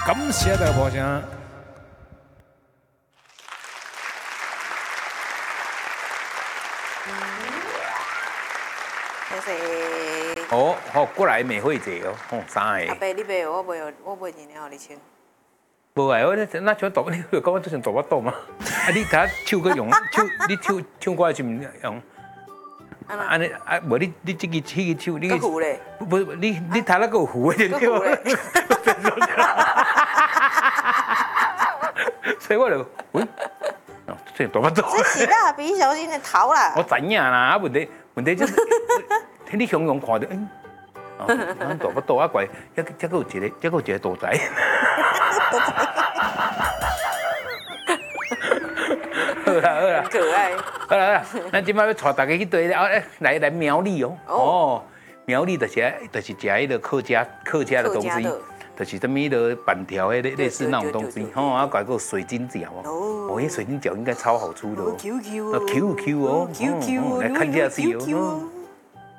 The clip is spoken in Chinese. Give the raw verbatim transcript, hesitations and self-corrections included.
感谢大家播声。 谢谢。 哦，好，过来美惠姐哦，哦，三个。 阿伯，你买我买，我买一年互你穿。 无啊，我那那像大，你讲我做成大巴肚嘛？啊，你睇手个用手，你手唱歌是唔用？安尼啊，无你你这个这个手，你个胡嘞？ 不不，你你睇那个胡的对吧？所以我就喂，哦，这大巴肚。 这是蜡笔小新的头啦。 我知影啦，啊问题问题就是，你形容看到，嗯，啊，大巴肚啊怪，一一个有一个，一个有一个大仔。好啦好啦， 可爱。 好啦好啦，咱今摆要带大家去对了，来来苗栗哦。哦，苗栗就是就是食迄个客家客家的东西，就是什么迄个板条迄类类似那种东西，吼，啊，搞个水晶饺哦。哦，迄水晶饺应该超好吃的哦。 Q Q 哦。 Q Q 哦。 Q Q 哦。 来看一下是哦。